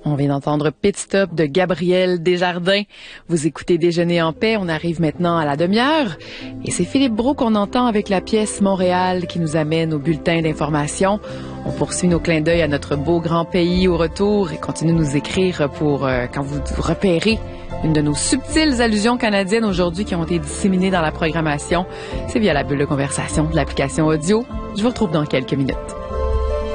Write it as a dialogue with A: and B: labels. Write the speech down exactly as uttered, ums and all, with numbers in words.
A: On vient d'entendre Pit Stop de Gabriel Desjardins. Vous écoutez Déjeuner en paix. On arrive maintenant à la demi-heure. Et c'est Philippe Brault qu'on entend avec la pièce Montréal qui nous amène au bulletin d'information. On poursuit nos clins d'œil à notre beau grand pays au retour et continue de nous écrire pour, euh, quand vous repérez une de nos subtiles allusions canadiennes aujourd'hui qui ont été disséminées dans la programmation. C'est via la bulle de conversation de l'application audio. Je vous retrouve dans quelques minutes.